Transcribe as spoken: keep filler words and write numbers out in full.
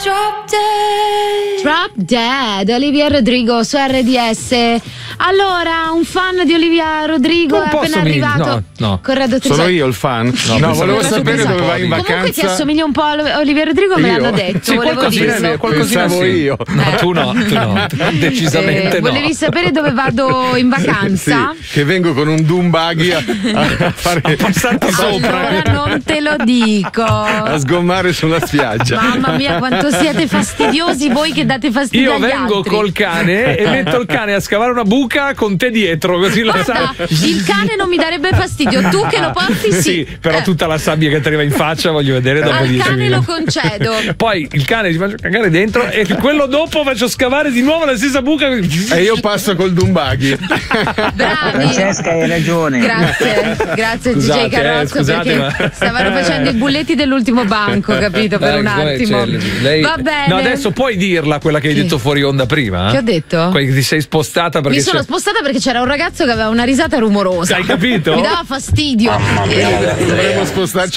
Drop Dead. Drop Dead, Olivia Rodrigo su R D S. Allora, un fan di Olivia Rodrigo Non è appena posso mi- arrivato. no, no. Corrado, tu Sono sei- io il fan? No, No, pensavo volevo che sapere tu dove vai in pensavi. vacanza. Comunque ti assomiglia un po' a Olivia Rodrigo, me Io? l'hanno detto. Sì, volevo qualcosina, dirlo. qualcosina Pensavo sì. io. No, tu no, tu no, decisamente Eh, no. volevi sapere dove vado in vacanza? Sì, che vengo con un Doom buggy a, a fare passarti sopra. Allora non te lo dico. a sgommare sulla spiaggia. Mamma mia, quanto siete fastidiosi voi che date fastidio Io agli vengo altri. col cane e metto il cane a scavare una buca con te dietro, così lo sai. Guarda, il cane non mi darebbe fastidio, tu che lo porti sì. Sì, però Eh, tutta la sabbia che ti arriva in faccia voglio vedere dopo al dieci cane minuti. lo concedo. Poi il cane ci faccio cagare dentro e quello dopo faccio scavare di nuovo la stessa buca. E io passo col Doom buggy. Bravi. Francesca, hai ragione. Grazie, grazie Scusate, D J Carrozza, eh, scusate, perché ma- stavano facendo i bulletti dell'ultimo banco, capito? Per Eh, un siccome attimo. c'è- lei- Va bene. No, adesso puoi dirla quella che hai Sì. detto fuori onda prima? Che ho detto? Quella che ti sei spostata perché Mi sono c'è- spostata perché c'era un ragazzo che aveva una risata rumorosa. Hai capito? Mi dava fastidio. Dovremmo spostarci